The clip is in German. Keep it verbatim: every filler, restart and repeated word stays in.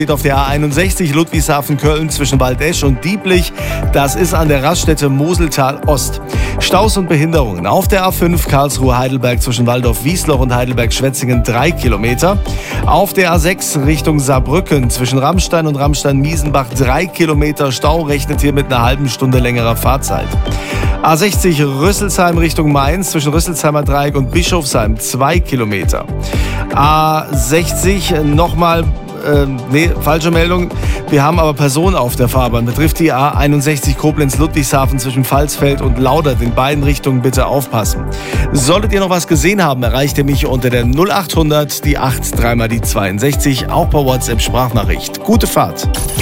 Auf der A einundsechzig Ludwigshafen-Köln zwischen Waldesch und Dieblich. Das ist an der Raststätte Moseltal Ost. Staus und Behinderungen auf der A fünf Karlsruhe-Heidelberg zwischen Waldorf-Wiesloch und Heidelberg-Schwetzingen drei Kilometer. Auf der A sechs Richtung Saarbrücken zwischen Rammstein und Rammstein-Miesenbach drei Kilometer Stau, rechnet hier mit einer halben Stunde längerer Fahrzeit. A sechzig Rüsselsheim Richtung Mainz zwischen Rüsselsheimer Dreieck und Bischofsheim zwei Kilometer. A sechzig nochmal Ähm, nee, falsche Meldung. Wir haben aber Personen auf der Fahrbahn. Betrifft die A einundsechzig Koblenz-Ludwigshafen zwischen Pfalzfeld und Laudert. In beiden Richtungen bitte aufpassen. Solltet ihr noch was gesehen haben, erreicht ihr mich unter der null achthundert, die acht, dreimal die zweiundsechzig, auch per WhatsApp Sprachnachricht. Gute Fahrt.